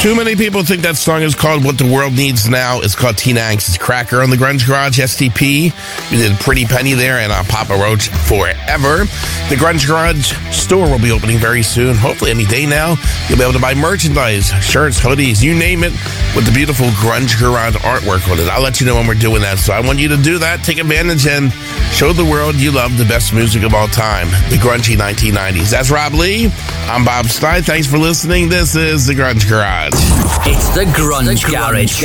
Too many people think that song is called What the World Needs Now. It's called Tina Angst's Cracker on the Grunge Garage, STP. We did Pretty Penny there and Papa Roach Forever. The Grunge Garage store will be opening very soon, hopefully any day now. You'll be able to buy merchandise, shirts, hoodies, you name it, with the beautiful Grunge Garage artwork on it. I'll let you know when we're doing that. So I want you to do that, take advantage, and show the world you love the best music of all time, the grungy 1990s. That's Rob Lee. I'm Bob Stein. Thanks for listening. This is the Grunge Garage. It's the Grunge Garage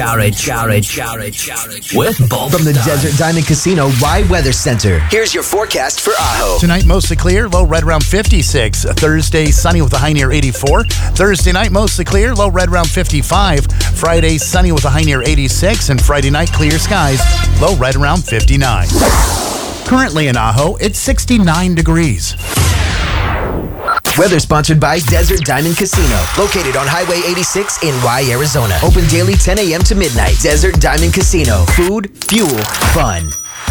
with Bob from the Desert Diamond Casino Rye Weather Center. Here's your forecast for Ajo. Tonight, mostly clear, low red around 56. Thursday, sunny with a high near 84. Thursday night, mostly clear, low red around 55. Friday, sunny with a high near 86. And Friday night, clear skies, low red around 59. Currently in Ajo, it's 69 degrees. Weather sponsored by Desert Diamond Casino, located on Highway 86 in Rye, Arizona. Open daily 10 a.m. to midnight. Desert Diamond Casino. Food, fuel, fun.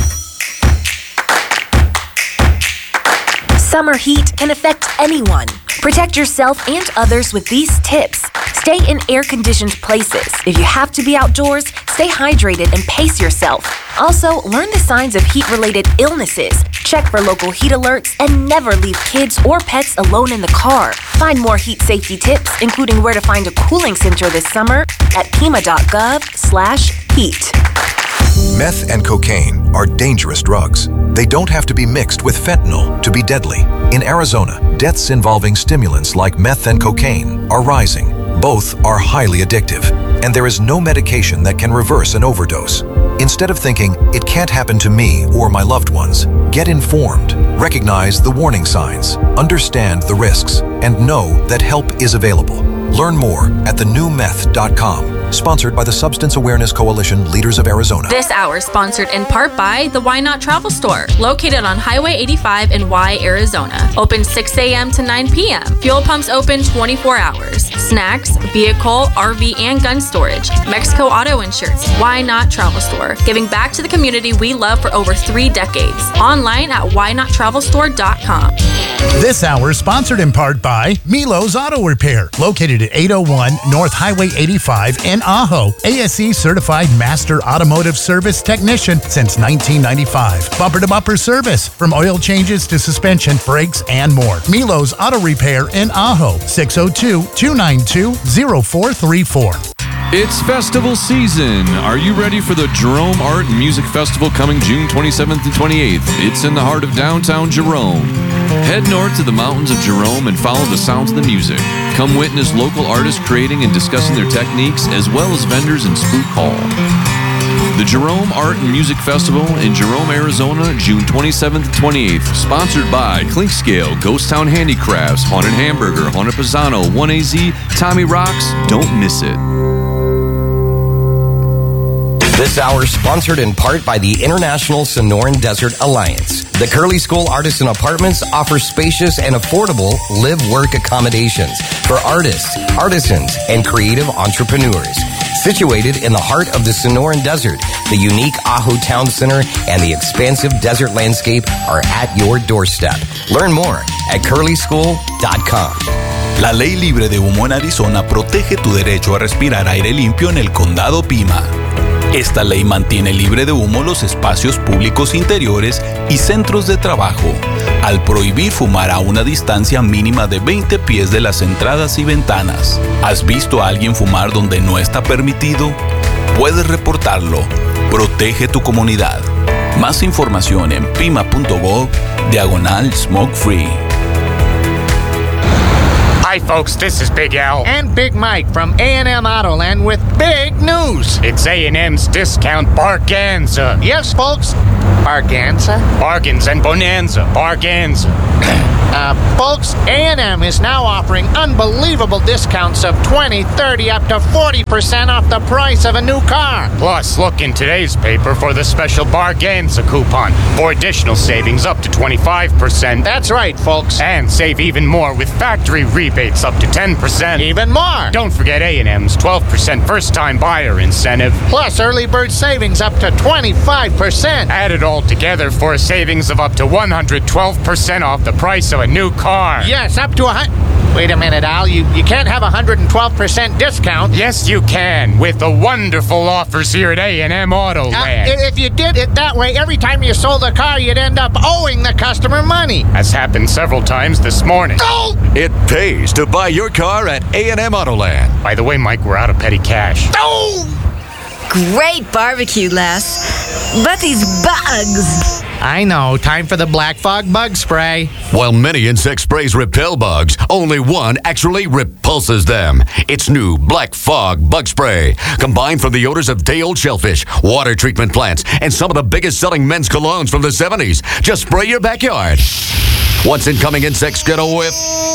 Summer heat can affect anyone. Protect yourself and others with these tips. Stay in air-conditioned places. If you have to be outdoors, stay hydrated and pace yourself. Also, learn the signs of heat-related illnesses. Check for local heat alerts and never leave kids or pets alone in the car. Find more heat safety tips, including where to find a cooling center this summer at pima.gov/heat. Meth and cocaine are dangerous drugs. They don't have to be mixed with fentanyl to be deadly. In Arizona, deaths involving stimulants like meth and cocaine are rising. Both are highly addictive, and there is no medication that can reverse an overdose. Instead of thinking, it can't happen to me or my loved ones, get informed, recognize the warning signs, understand the risks, and know that help is available. Learn more at thenewmeth.com. Sponsored by the Substance Awareness Coalition Leaders of Arizona. This hour sponsored in part by the Why Not Travel Store, located on Highway 85 in Y, Arizona. Open 6 a.m. to 9 p.m. Fuel pumps open 24 hours. Snacks, vehicle, RV, and gun storage. Mexico Auto Insurance. Why Not Travel Store. Giving back to the community we love for over 3 decades. Online at whynottravelstore.com. This hour sponsored in part by Milo's Auto Repair, located at 801 North Highway 85 in Ajo. ASE certified master automotive service technician since 1995. Bumper to bumper service from oil changes to suspension, brakes, and more. Milo's Auto Repair in Ajo. 602-292-0434. It's festival season. Are you ready for the Jerome Art and Music Festival coming June 27th and 28th? It's in the heart of downtown Jerome. Head north to the mountains of Jerome and follow the sounds of the music. Come witness local artists creating and discussing their techniques, as well as vendors in Spook Hall. The Jerome Art and Music Festival in Jerome, Arizona, June 27th and 28th. Sponsored by Clinkscale, Ghost Town Handicrafts, Haunted Hamburger, Haunted Pisano, 1AZ, Tommy Rocks. Don't miss it. This hour sponsored in part by the International Sonoran Desert Alliance. The Curly School Artisan Apartments offers spacious and affordable live-work accommodations for artists, artisans, and creative entrepreneurs. Situated in the heart of the Sonoran Desert, the unique Ajo Town Center and the expansive desert landscape are at your doorstep. Learn more at curlyschool.com. La ley libre de humo en Arizona protege tu derecho a respirar aire limpio en el condado Pima. Esta ley mantiene libre de humo los espacios públicos interiores y centros de trabajo, al prohibir fumar a una distancia mínima de 20 pies de las entradas y ventanas. ¿Has visto a alguien fumar donde no está permitido? Puedes reportarlo. Protege tu comunidad. Más información en pima.gov/smoke free. Hi folks, this is Big Al and Big Mike from A&M Autoland with big news. It's A&M's discount Barganza. Yes, folks. Barganza? Bargains and bonanza. Barganza. Folks, A&M is now offering unbelievable discounts of 20, 30, up to 40% off the price of a new car. Plus, look in today's paper for the special Barganza coupon for additional savings up to 25%. That's right, folks. And save even more with factory rebates rebates up to 10%. Even more. Don't forget A&M's 12% first-time buyer incentive. Plus early bird savings up to 25%. Add it all together for a savings of up to 112% off the price of a new car. Yes, up to Wait a minute, Al. You can't have 112% discount. Yes, you can, with the wonderful offers here at A&M Autoland. If you did it that way, every time you sold a car, you'd end up owing the customer money. Has happened several times this morning. Oh! It pays to buy your car at A&M Autoland. By the way, Mike, we're out of petty cash. Oh! Great barbecue, Les. But these bugs. I know. Time for the Black Fog Bug Spray. While many insect sprays repel bugs, only one actually repulses them. It's new Black Fog Bug Spray. Combined from the odors of day-old shellfish, water treatment plants, and some of the biggest selling men's colognes from the 70s. Just spray your backyard. What's incoming insects get a whiff?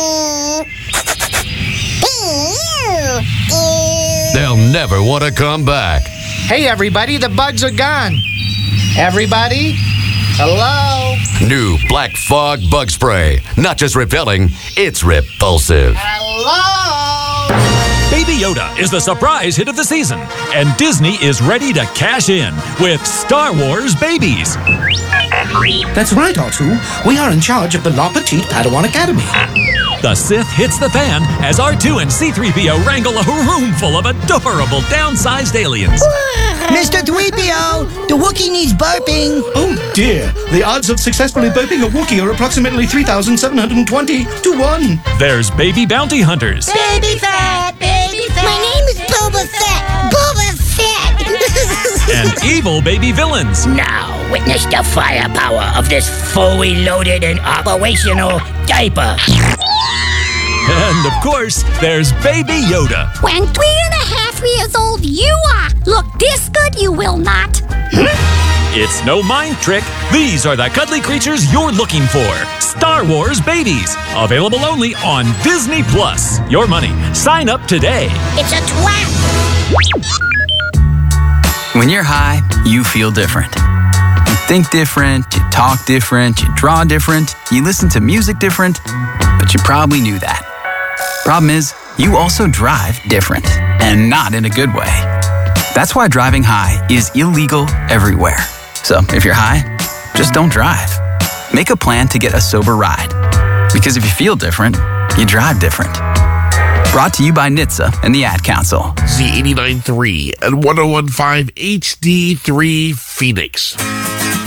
They'll never want to come back. Hey, everybody, the bugs are gone. Everybody? Hello? New Black Fog Bug Spray. Not just repelling, it's repulsive. Hello? Baby Yoda is the surprise hit of the season, and Disney is ready to cash in with Star Wars Babies. That's right, R2. We are in charge of the La Petite Padawan Academy. The Sith hits the fan as R2 and C-3PO wrangle a room full of adorable downsized aliens. Mr. 3PO, the Wookiee needs burping. Oh dear, the odds of successfully burping a Wookiee are approximately 3,720 to 1. There's baby bounty hunters. Baby fat, baby fat. My name is Boba Fett. Boba Fett. And evil baby villains. Now, witness the firepower of this fully loaded and operational diaper. And, of course, there's Baby Yoda. When 3.5 years old you are, look this good you will not. It's no mind trick. These are the cuddly creatures you're looking for. Star Wars Babies. Available only on Disney+. Your money. Sign up today. It's a trap. When you're high, you feel different. You think different, you talk different, you draw different, you listen to music different, but you probably knew that. Problem is, you also drive different, and not in a good way. That's why driving high is illegal everywhere. So if you're high, just don't drive. Make a plan to get a sober ride. Because if you feel different, you drive different. Brought to you by NHTSA and the Ad Council. Z89.3 and 101.5 HD3 Phoenix.